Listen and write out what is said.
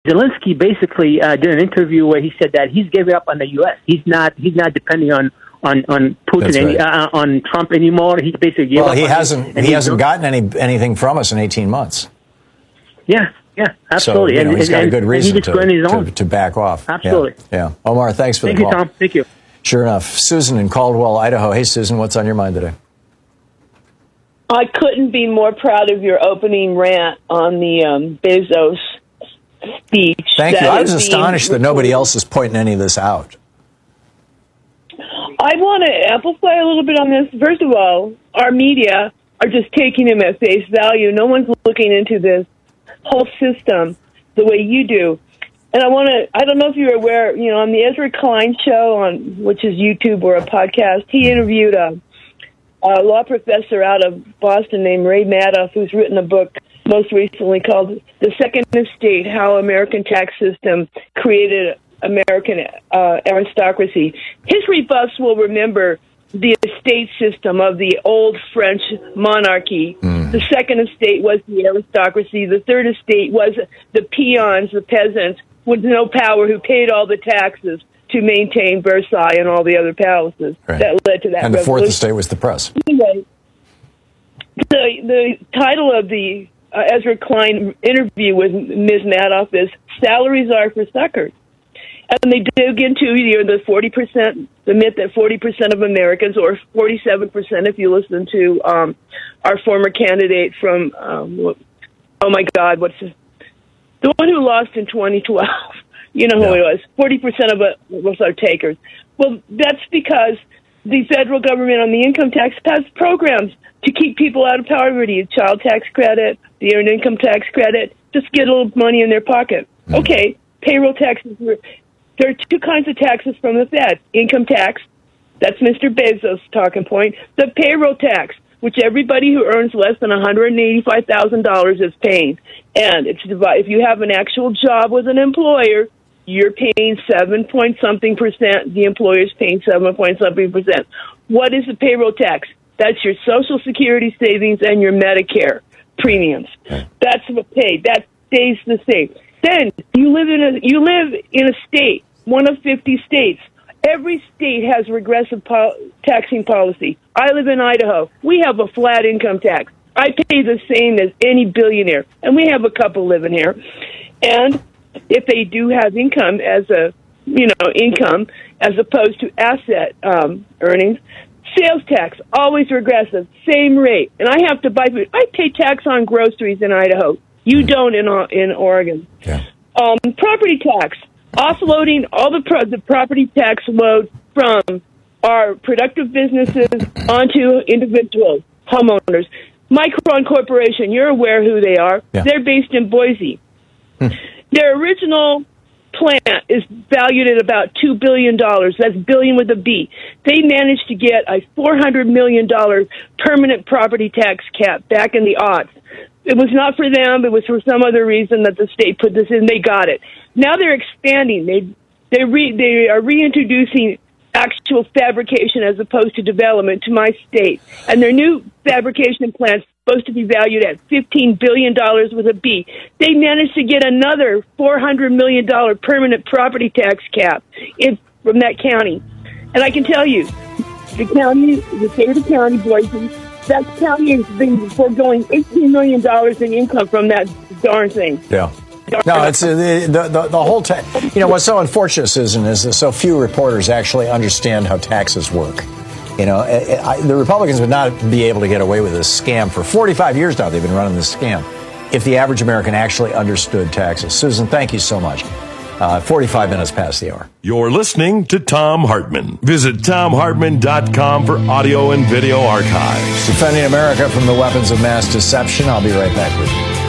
Zelensky basically did an interview where he said that he's giving up on the U.S. He's not depending on Putin on Trump anymore. He basically gave up. He hasn't gotten anything from us in 18 months. Yeah, absolutely. So, he's got a good reason to back off. Absolutely. Yeah. Omar, thanks for the call. Thank you, Tom. Thank you. Sure enough. Susan in Caldwell, Idaho. Hey, Susan, what's on your mind today? I couldn't be more proud of your opening rant on the Bezos speech. Thank you. I was astonished that nobody else is pointing any of this out. I want to amplify a little bit on this. First of all, our media are just taking him at face value. No one's looking into this whole system the way you do. And I don't know if you're aware, on the Ezra Klein show, which is YouTube or a podcast, he interviewed a law professor out of Boston named Ray Madoff, who's written a book most recently called The Second Estate, How American Tax System Created American Aristocracy. His rebuffs will remember the estate system of the old French monarchy. The second estate was the aristocracy. The third estate was the peons, the peasants, with no power, who paid all the taxes to maintain Versailles and all the other palaces that led to that. And the fourth estate was the press. Anyway, the title of the Ezra Klein interview with Ms. Madoff is "Salaries Are for Suckers." And they dig into the 40%, the myth that 40% of Americans, or 47% if you listen to our former candidate from, oh my God, the one who lost in 2012. You know who he was. 40% of us are takers. Well, that's because the federal government on the income tax passed programs to keep people out of poverty, child tax credit, the earned income tax credit, just get a little money in their pocket. Okay, payroll taxes. There are two kinds of taxes from the Fed. Income tax, that's Mr. Bezos' talking point. The payroll tax, which everybody who earns less than $185,000 is paying. And if you have an actual job with an employer, you're paying 7-point-something%. The employer's paying 7-point-something%. What is the payroll tax? That's your Social Security savings and your Medicare premiums. That's what paid. That stays the same. Then you live in a state, one of 50 states. Every state has regressive taxing policy. I live in Idaho. We have a flat income tax. I pay the same as any billionaire, and we have a couple living here. And if they do have income income as opposed to asset earnings, sales tax always regressive, same rate. And I have to buy food. I pay tax on groceries in Idaho. You don't in Oregon. Yeah. Property tax, offloading all the property tax load from our productive businesses onto individuals, homeowners. Micron Corporation, you're aware who they are. Yeah. They're based in Boise. Their original plant is valued at about $2 billion. That's billion with a B. They managed to get a $400 million permanent property tax cap back in the aughts. It was not for them. It was for some other reason that the state put this in. They got it. Now they're expanding. They are reintroducing actual fabrication as opposed to development to my state. And their new fabrication plant's supposed to be valued at $15 billion with a B. They managed to get another $400 million permanent property tax cap from that county. And I can tell you, the state of the county, Boise, that county has been foregoing $18 million in income from that darn thing. Yeah. No, it's the whole what's so unfortunate, Susan, is that so few reporters actually understand how taxes work. The Republicans would not be able to get away with this scam for 45 years now. They've been running this scam if the average American actually understood taxes. Susan, thank you so much. 45 minutes past the hour. You're listening to Thom Hartmann. Visit ThomHartmann.com for audio and video archives. Defending America from the weapons of mass deception. I'll be right back with you.